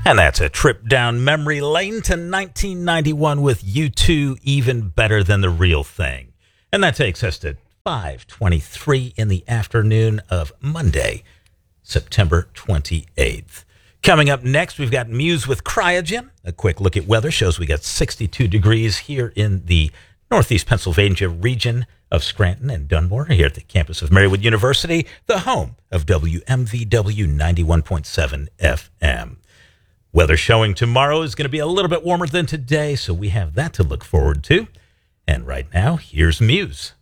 And that's a trip down memory lane to 1991 with U2, Even Better Than the Real Thing. And that takes us to 5:23 in the afternoon of Monday, September 28th. Coming up next, we've got Muse with Cryogen. A quick look at weather shows we got 62 degrees here in the Northeast Pennsylvania region of Scranton and Dunmore, here at the campus of Marywood University, the home of WMVW 91.7 FM. Weather showing tomorrow is going to be a little bit warmer than today, so we have that to look forward to. And right now, here's Muse.